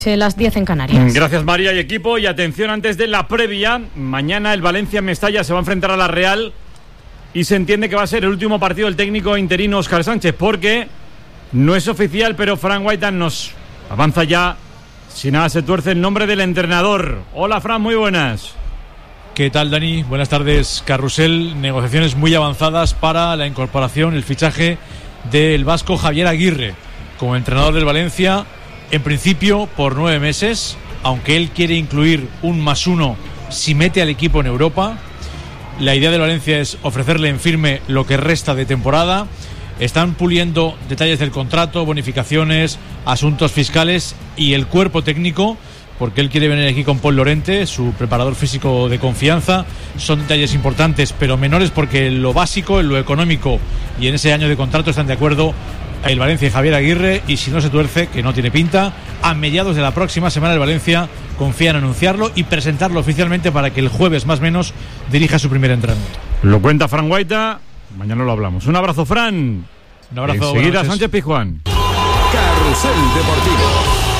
Las 10 en Canarias. Gracias, María y equipo. Y atención, antes de la previa, mañana el Valencia-Mestalla se va a enfrentar a la Real y se entiende que va a ser el último partido del técnico interino Óscar Sánchez, porque no es oficial, pero Fran Guaita nos avanza ya, si nada se tuerce, el nombre del entrenador. Hola, Fran, muy buenas. ¿Qué tal, Dani? Buenas tardes. Carrusel, negociaciones muy avanzadas para la incorporación, el fichaje del vasco Javier Aguirre como entrenador del Valencia. En principio por 9 meses, aunque él quiere incluir un +1 si mete al equipo en Europa. La idea de Valencia es ofrecerle en firme lo que resta de temporada. Están puliendo detalles del contrato, bonificaciones, asuntos fiscales y el cuerpo técnico, porque él quiere venir aquí con Paul Lorente, su preparador físico de confianza. Son detalles importantes, pero menores, porque en lo básico, en lo económico y en ese año de contrato están de acuerdo el Valencia y Javier Aguirre, y si no se tuerce, que no tiene pinta, a mediados de la próxima semana el Valencia confía en anunciarlo y presentarlo oficialmente para que el jueves más o menos dirija su primer entrenamiento. Lo cuenta Fran Guaita, mañana lo hablamos. Un abrazo, Fran. Un abrazo. Enseguida Sánchez Pizjuán. Carrusel Deportivo.